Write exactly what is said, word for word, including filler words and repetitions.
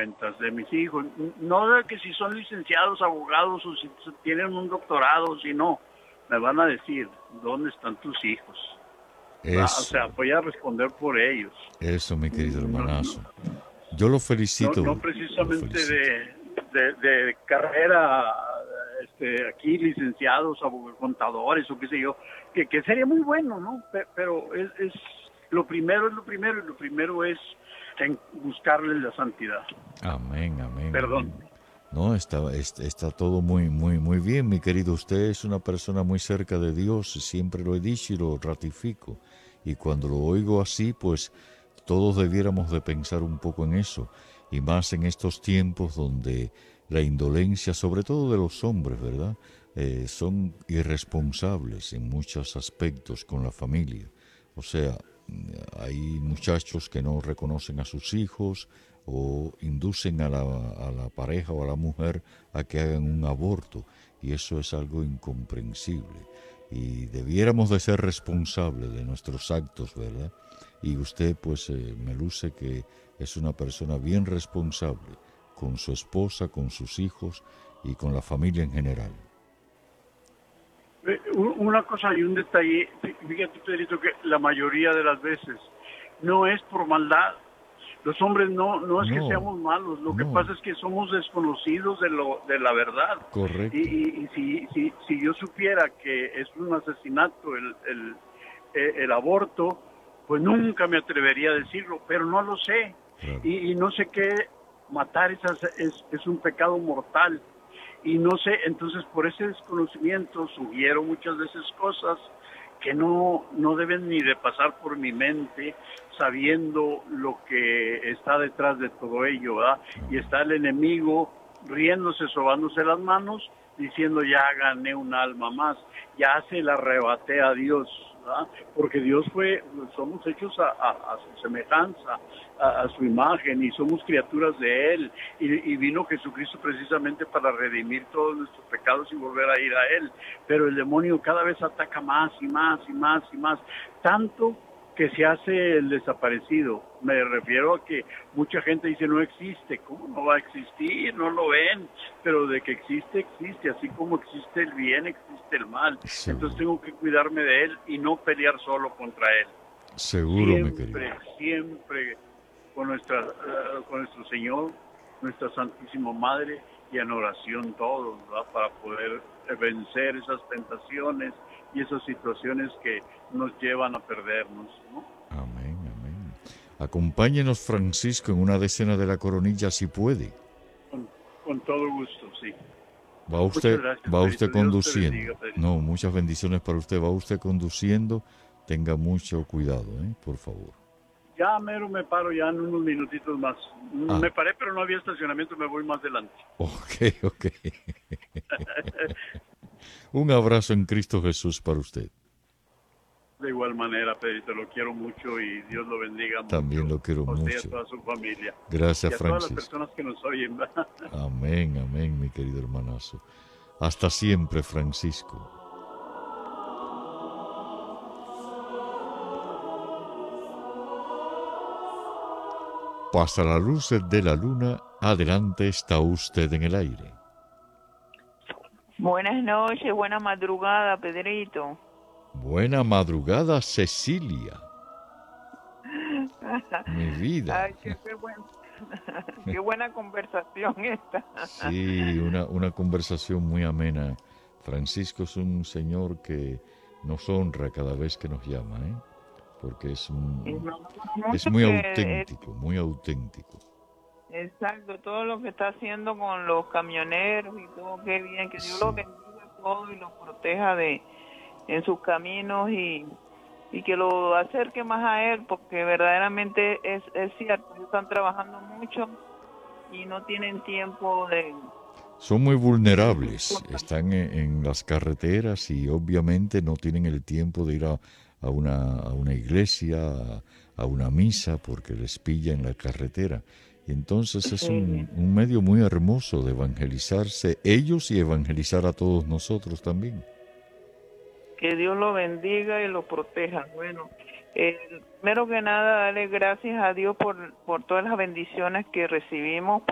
cuentas de mis hijos. No de que si son licenciados, abogados o si tienen un doctorado, si no, me van a decir, ¿dónde están tus hijos? Eso. O sea, voy a responder por ellos. Eso, mi querido No, hermanazo. no, Yo lo no, felicito. no Lo precisamente felicito. de, de, de carrera, este, aquí licenciados, abogados, contadores o qué sé yo, que, que sería muy bueno, ¿no? Pero, pero es, es lo primero es lo primero y lo primero es en buscarle la santidad. Amén, amén. Perdón. Amén. No, está, está, está todo muy, muy, muy bien, mi querido. Usted es una persona muy cerca de Dios, siempre lo he dicho y lo ratifico. Y cuando lo oigo así, pues todos debiéramos de pensar un poco en eso. Y más en estos tiempos donde la indolencia, sobre todo de los hombres, ¿verdad? Eh, son irresponsables en muchos aspectos con la familia. O sea, hay muchachos que no reconocen a sus hijos o inducen a la, a la pareja o a la mujer a que hagan un aborto, y eso es algo incomprensible. Y debiéramos de ser responsables de nuestros actos, ¿verdad? Y usted pues eh, me luce que es una persona bien responsable con su esposa, con sus hijos y con la familia en general. Una cosa y un detalle, fíjate, Pedrito, que la mayoría de las veces no es por maldad. Los hombres no no es no, que seamos malos, lo no. que pasa es que somos desconocidos de lo de la verdad. Correcto. Y, y, y si, si si yo supiera que es un asesinato el, el, el aborto, pues nunca me atrevería a decirlo, pero no lo sé. Claro. Y, y no sé qué, matar es, es, es un pecado mortal. Y no sé, entonces por ese desconocimiento sugiero muchas veces cosas que no, no deben ni de pasar por mi mente, sabiendo lo que está detrás de todo ello, ¿verdad? Y está el enemigo riéndose, sobándose las manos, diciendo ya gané un alma más, ya se la arrebaté a Dios, ¿verdad? Porque Dios fue, somos hechos a, a, a su semejanza, a, a su imagen, y somos criaturas de Él, y, y vino Jesucristo precisamente para redimir todos nuestros pecados y volver a ir a Él, pero el demonio cada vez ataca más y más y más y más, tanto que se hace el desaparecido. Me refiero a que mucha gente dice no existe. ¿Cómo no va a existir? No lo ven, pero de que existe, existe, así como existe el bien, existe el mal. Sí. Entonces tengo que cuidarme de él y no pelear solo contra él. Seguro, siempre, mi querido. Siempre con, nuestra, uh, con nuestro Señor, nuestra Santísima Madre, y en oración todos, ¿verdad? Para poder vencer esas tentaciones y esas situaciones que nos llevan a perdernos, ¿no? Amén, amén. Acompáñenos, Francisco, en una decena de la coronilla, si puede. Con, con todo gusto, sí. Va usted, gracias, va usted conduciendo. Bendiga, no, muchas bendiciones para usted. Va usted conduciendo. Tenga mucho cuidado, ¿eh? Por favor. Ya mero me paro, ya en unos minutitos más. Ah. Me paré, pero no había estacionamiento, me voy más adelante. Ok, ok. Un abrazo en Cristo Jesús para usted. De igual manera, Pedrito, lo quiero mucho y Dios lo bendiga mucho. También lo quiero a usted mucho. Y a toda su familia. Gracias, y a Francis. todas las personas que nos oyen. Amén, amén, mi querido hermanazo. Hasta siempre, Francisco. Pasa la luz de la luna, adelante está usted en el aire. Buenas noches, buena madrugada, Pedrito. Buena madrugada, Cecilia. Mi vida. Ay, qué, qué, buen, qué buena conversación esta. Sí, una, una conversación muy amena. Francisco es un señor que nos honra cada vez que nos llama, ¿eh? Porque es, un, es muy auténtico, es, muy auténtico. Exacto, todo lo que está haciendo con los camioneros y todo, qué bien, que Dios sí. lo bendiga todo y los proteja de en sus caminos y, y que lo acerque más a él, porque verdaderamente es, es cierto, ellos están trabajando mucho y no tienen tiempo de... Son muy vulnerables, están en, en las carreteras y obviamente no tienen el tiempo de ir a, a, una, a una iglesia, a, a una misa, porque les pilla en la carretera. Y entonces es un, un medio muy hermoso de evangelizarse ellos y evangelizar a todos nosotros también. Que Dios lo bendiga y lo proteja. Bueno, eh, primero que nada, darle gracias a Dios por, por todas las bendiciones que recibimos.